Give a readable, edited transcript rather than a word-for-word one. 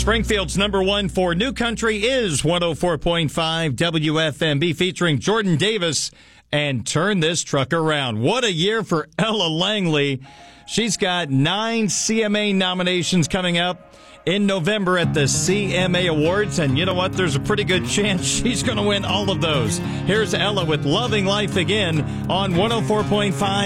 Springfield's number one for New Country is 104.5 WFMB, featuring Jordan Davis and Turn This Truck Around. What a year for Ella Langley. She's got 9 CMA nominations coming up in November at the CMA Awards, and you know what? There's a pretty good chance she's going to win all of those. Here's Ella with Loving Life Again on 104.5